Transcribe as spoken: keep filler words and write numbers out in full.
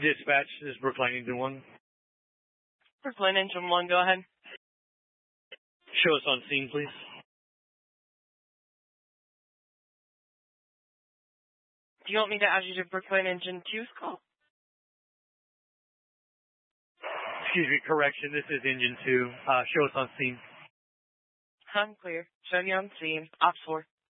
Dispatch, this is Brookline Engine one. Brookline Engine one, go ahead. Show us on scene, please. Do you want me to add you to Brookline Engine two's call? Excuse me, correction. This is Engine two. Uh, show us on scene. I'm clear. Show you on scene. Ops four.